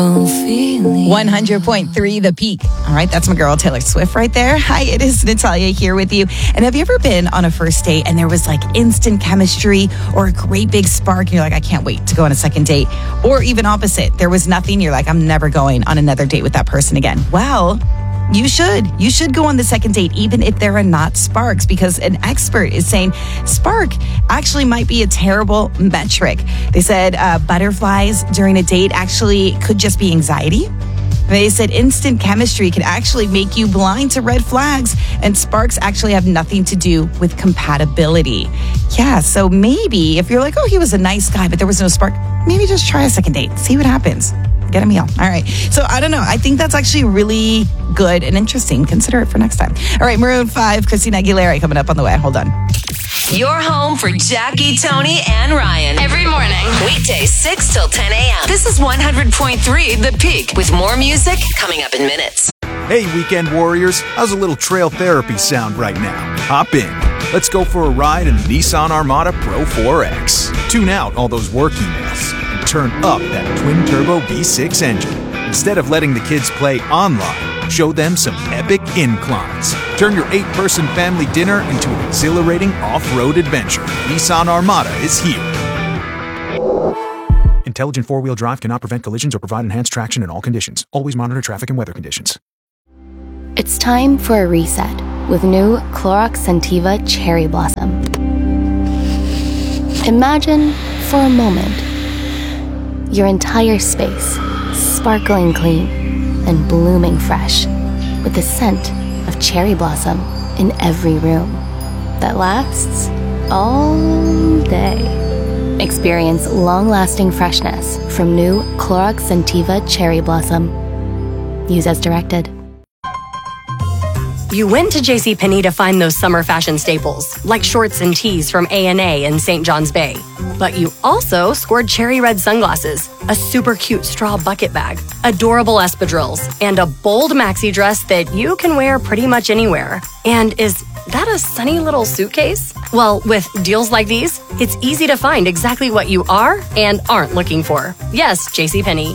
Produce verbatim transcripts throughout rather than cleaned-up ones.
one hundred point three The Peak. All right, that's my girl Taylor Swift right there. Hi, it is Natalia here with you. And have you ever been on a first date and there was like instant chemistry or a great big spark and you're like, I can't wait to go on a second date? Or even opposite, there was nothing, you're like, I'm never going on another date with that person again. Well, you should. You should go on the second date, even if there are not sparks, because an expert is saying spark actually might be a terrible metric. They said uh, butterflies during a date actually could just be anxiety. They said instant chemistry can actually make you blind to red flags, and sparks actually have nothing to do with compatibility. Yeah, so maybe if you're like, oh, he was a nice guy, but there was no spark, maybe just try a second date. See what happens. Get a meal. All right. So I don't know. I think that's actually really good and interesting. Consider it for next time. All right. Maroon five, Christina Aguilera coming up on the way. Hold on. Your home for Jackie, Tony, and Ryan. Every morning. Weekdays six till ten a.m. This is one hundred point three The Peak with more music coming up in minutes. Hey, weekend warriors. How's a little trail therapy sound right now? Hop in. Let's go for a ride in the Nissan Armada Pro four X. Tune out all those work emails. Turn up that twin-turbo V six engine. Instead of letting the kids play online, show them some epic inclines. Turn your eight-person family dinner into an exhilarating off-road adventure. Nissan Armada is here. Intelligent four-wheel drive cannot prevent collisions or provide enhanced traction in all conditions. Always monitor traffic and weather conditions. It's time for a reset with new Clorox Scentiva Cherry Blossom. Imagine for a moment your entire space sparkling clean and blooming fresh with the scent of cherry blossom in every room that lasts all day. Experience long-lasting freshness from new Clorox Scentiva Cherry Blossom. Use as directed. You went to JCPenney to find those summer fashion staples, like shorts and tees from A and A in Saint John's Bay. But you also scored cherry red sunglasses, a super cute straw bucket bag, adorable espadrilles, and a bold maxi dress that you can wear pretty much anywhere. And is that a sunny little suitcase? Well, with deals like these, it's easy to find exactly what you are and aren't looking for. Yes, JCPenney.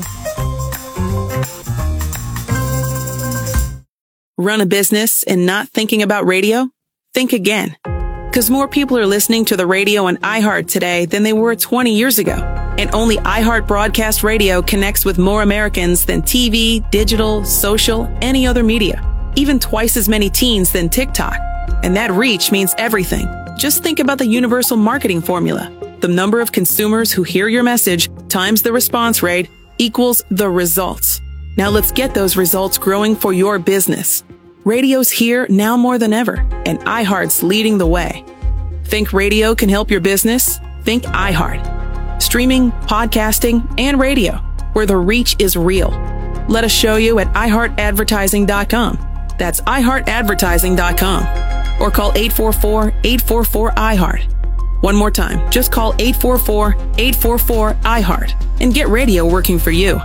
Run a business and not thinking about radio? Think again. Because more people are listening to the radio on iHeart today than they were twenty years ago. And only iHeart Broadcast Radio connects with more Americans than T V, digital, social, any other media. Even twice as many teens than TikTok. And that reach means everything. Just think about the universal marketing formula. The number of consumers who hear your message times the response rate equals the results. Now let's get those results growing for your business. Radio's here now more than ever, and iHeart's leading the way. Think radio can help your business? Think iHeart. Streaming, podcasting, and radio, where the reach is real. Let us show you at i heart advertising dot com. That's i heart advertising dot com. Or call eight four four, eight four four, I heart. One more time, just call eight four four, eight four four, I heart and get radio working for you.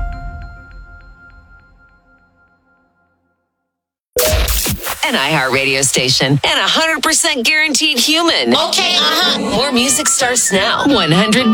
An iHeart radio station and one hundred percent guaranteed human. Okay, uh-huh. More music starts now. one hundred